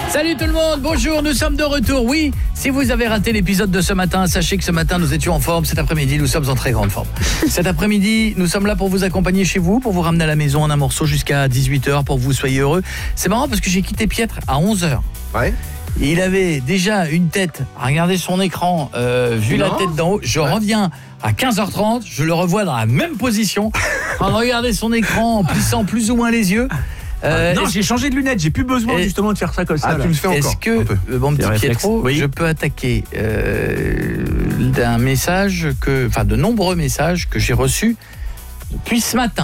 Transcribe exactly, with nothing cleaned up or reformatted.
Salut tout le monde, bonjour, nous sommes de retour. Oui, si vous avez raté l'épisode de ce matin, sachez que ce matin nous étions en forme. Cet après-midi, nous sommes en très grande forme. Cet après-midi, nous sommes là pour vous accompagner chez vous, pour vous ramener à la maison en un morceau jusqu'à dix-huit heures pour que vous soyez heureux. C'est marrant parce que j'ai quitté Pietre à onze heures. Ouais. Et il avait déjà une tête, regardez son écran, euh, vu non. la tête d'en haut. Je ouais. reviens à quinze heures trente, je le revois dans la même position, en train de regarder son écran, en plissant plus ou moins les yeux. Euh, non, j'ai changé de lunettes, j'ai plus besoin et... justement de faire ça comme ça. Ah, tu me fais encore. Est-ce que, euh, bon petit Pietro, oui. je peux attaquer euh, d'un message, que, enfin de nombreux messages que j'ai reçus depuis ce matin.